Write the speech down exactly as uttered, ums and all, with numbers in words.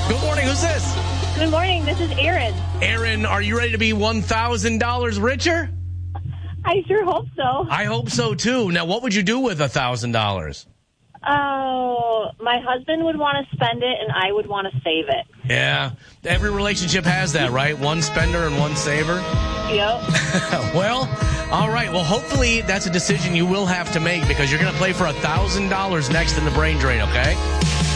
Good morning. Who's this? Good morning. This is Erin. Erin, are you ready to be one thousand dollars richer? I sure hope so. I hope so, too. Now, what would you do with one thousand dollars? Oh, my husband would want to spend it, and I would want to save it. Yeah. Every relationship has that, right? One spender and one saver. Yep. Well, all right. Well, hopefully that's a decision you will have to make because you're going to play for one thousand dollars next in the brain drain, okay?